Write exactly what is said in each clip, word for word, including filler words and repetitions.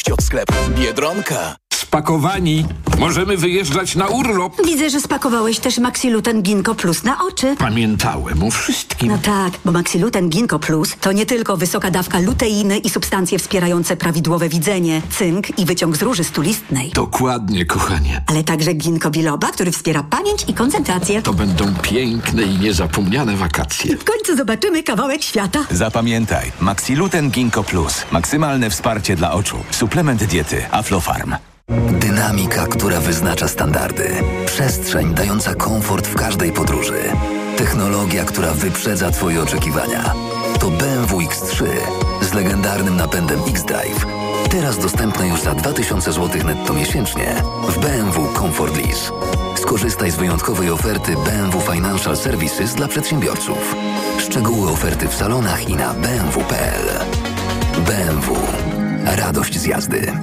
Od sklepu Biedronka. Spakowani. Możemy wyjeżdżać na urlop. Widzę, że spakowałeś też Maxiluten Ginkgo Plus na oczy. Pamiętałem o wszystkim. No tak, bo Maxiluten Ginkgo Plus to nie tylko wysoka dawka luteiny i substancje wspierające prawidłowe widzenie, cynk i wyciąg z róży stulistnej. Dokładnie, kochanie. Ale także ginkgo biloba, który wspiera pamięć i koncentrację. To będą piękne i niezapomniane wakacje. W końcu zobaczymy kawałek świata. Zapamiętaj, Maxiluten Ginkgo Plus. Maksymalne wsparcie dla oczu. Suplement diety Aflofarm. Dynamika, która wyznacza standardy. Przestrzeń dająca komfort w każdej podróży. Technologia, która wyprzedza Twoje oczekiwania. To B M W X trzy z legendarnym napędem X-Drive. Teraz dostępne już za dwa tysiące złotych netto miesięcznie w B M W Comfort Lease. Skorzystaj z wyjątkowej oferty B M W Financial Services dla przedsiębiorców. Szczegóły oferty w salonach i na b m w kropka p l. B M W. Radość z jazdy.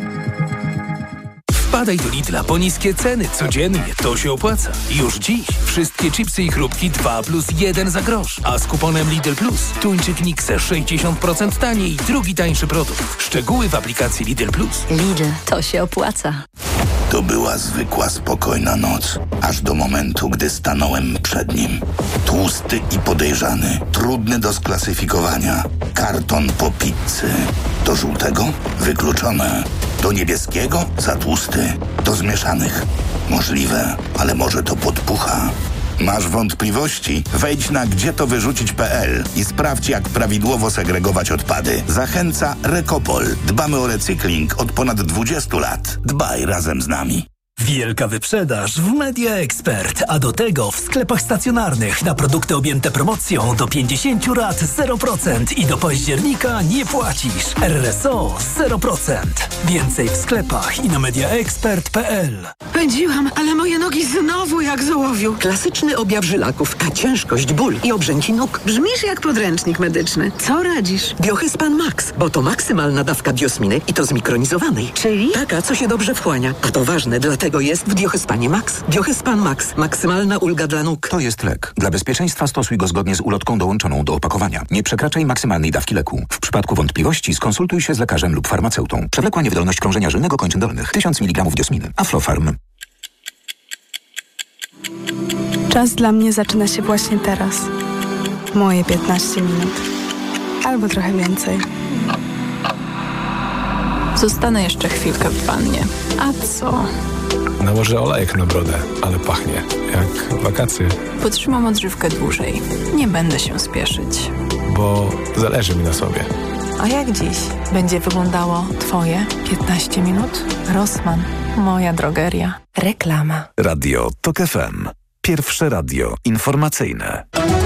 Wpadaj do Lidla po niskie ceny codziennie, to się opłaca. Już dziś wszystkie chipsy i chrupki dwa plus jeden za grosz, a z kuponem Lidl Plus tuńczyk Nixe sześćdziesiąt procent taniej, drugi tańszy produkt. Szczegóły w aplikacji Lidl Plus. Lidl, to się opłaca. To była zwykła, spokojna noc, aż do momentu, gdy stanąłem przed nim. Tłusty i podejrzany, trudny do sklasyfikowania. Karton po pizzy. Do żółtego? Wykluczone. Do niebieskiego? Za tłusty. Do zmieszanych? Możliwe, ale może to podpucha. Masz wątpliwości? Wejdź na gdzie to wyrzucić kropka p l i sprawdź, jak prawidłowo segregować odpady. Zachęca Rekopol. Dbamy o recykling od ponad dwudziestu lat. Dbaj razem z nami. Wielka wyprzedaż w Media Expert, a do tego w sklepach stacjonarnych na produkty objęte promocją do pięćdziesięciu rat zero procent i do października nie płacisz. R S O zero procent. Więcej w sklepach i na mediaexpert kropka p l. Pędziłam, ale moje nogi znowu jak z ołowiu. Klasyczny objaw żylaków, a ciężkość, ból i obrzęki nóg. Brzmisz jak podręcznik medyczny. Co radzisz? Biohyspan Max, bo to maksymalna dawka biosminy i to zmikronizowanej. Czyli? Taka, co się dobrze wchłania. A to ważne, dlatego jest w Biohyspanie Max. Biohyspan Max. Maksymalna ulga dla nóg. To jest lek. Dla bezpieczeństwa stosuj go zgodnie z ulotką dołączoną do opakowania. Nie przekraczaj maksymalnej dawki leku. W przypadku wątpliwości skonsultuj się z lekarzem lub farmaceutą. Przewlekła niewydolność krążenia żylnego kończyn dolnych. tysiąc miligramów diosminy. Aflofarm. Czas dla mnie zaczyna się właśnie teraz. Moje piętnaście minut. Albo trochę więcej. Zostanę jeszcze chwilkę w wannie. A co? Nałożę olejek na brodę, ale pachnie jak wakacje. Potrzymam odżywkę dłużej. Nie będę się spieszyć. Bo zależy mi na sobie. A jak dziś będzie wyglądało Twoje piętnaście minut? Rossmann, moja drogeria. Reklama. Radio TOK F M. Pierwsze radio informacyjne.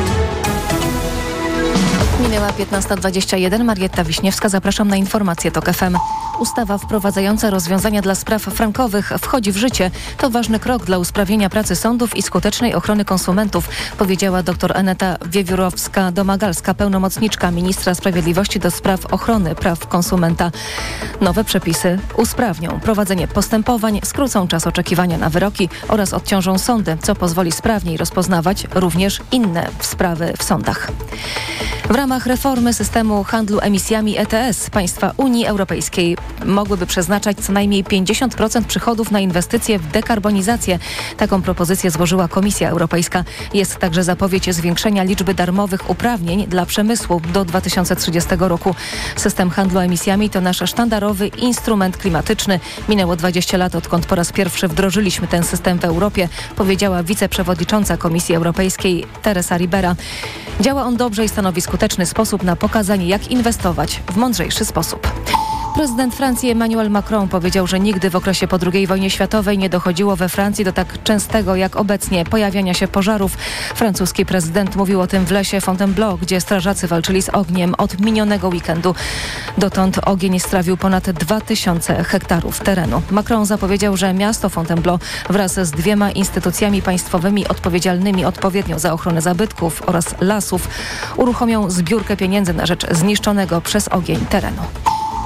Minęła piętnasta dwadzieścia jeden. Marietta Wiśniewska. Zapraszam na informacje TOK F M. Ustawa wprowadzająca rozwiązania dla spraw frankowych wchodzi w życie. To ważny krok dla usprawnienia pracy sądów i skutecznej ochrony konsumentów, powiedziała dr Aneta Wiewiórowska-Domagalska, pełnomocniczka ministra sprawiedliwości do spraw ochrony praw konsumenta. Nowe przepisy usprawnią prowadzenie postępowań, skrócą czas oczekiwania na wyroki oraz odciążą sądy, co pozwoli sprawniej rozpoznawać również inne sprawy w sądach. W ramach reformy systemu handlu emisjami E T S państwa Unii Europejskiej mogłyby przeznaczać co najmniej pięćdziesiąt procent przychodów na inwestycje w dekarbonizację. Taką propozycję złożyła Komisja Europejska. Jest także zapowiedź zwiększenia liczby darmowych uprawnień dla przemysłu do dwa tysiące trzydziestego roku. System handlu emisjami to nasz sztandarowy instrument klimatyczny. Minęło dwadzieścia lat, odkąd po raz pierwszy wdrożyliśmy ten system w Europie, powiedziała wiceprzewodnicząca Komisji Europejskiej Teresa Ribera. Działa on dobrze i stanowi skuteczny sposób na pokazanie, jak inwestować w mądrzejszy sposób. Prezydent Francji Emmanuel Macron powiedział, że nigdy w okresie po drugiej wojnie światowej nie dochodziło we Francji do tak częstego jak obecnie pojawiania się pożarów. Francuski prezydent mówił o tym w lesie Fontainebleau, gdzie strażacy walczyli z ogniem od minionego weekendu. Dotąd ogień strawił ponad dwa tysiące hektarów terenu. Macron zapowiedział, że miasto Fontainebleau wraz z dwiema instytucjami państwowymi odpowiedzialnymi odpowiednio za ochronę zabytków oraz lasów uruchomią zbiórkę pieniędzy na rzecz zniszczonego przez ogień terenu.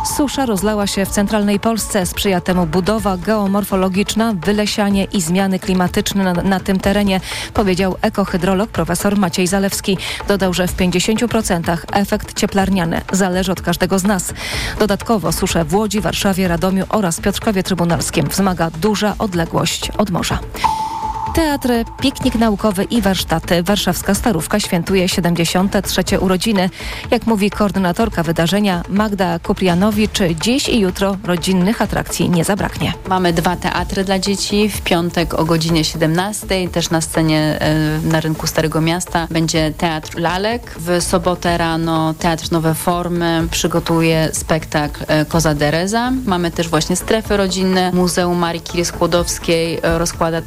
Susza rozlała się w centralnej Polsce. Sprzyja temu budowa geomorfologiczna, wylesianie i zmiany klimatyczne na, na tym terenie, powiedział ekohydrolog profesor Maciej Zalewski. Dodał, że w pięćdziesięciu procentach efekt cieplarniany zależy od każdego z nas. Dodatkowo suszę w Łodzi, Warszawie, Radomiu oraz Piotrkowie Trybunalskim wzmaga duża odległość od morza. Teatr, piknik naukowy i warsztaty. Warszawska Starówka świętuje siedemdziesiąte trzecie urodziny. Jak mówi koordynatorka wydarzenia Magda Kuprianowicz, dziś i jutro rodzinnych atrakcji nie zabraknie. Mamy dwa teatry dla dzieci. W piątek o godzinie siedemnastej, też na scenie y, na rynku Starego Miasta będzie Teatr Lalek. W sobotę rano Teatr Nowe Formy przygotuje spektakl y, Koza Dereza. Mamy też właśnie strefy rodzinne. Muzeum Marii Curie Skłodowskiej y, rozkłada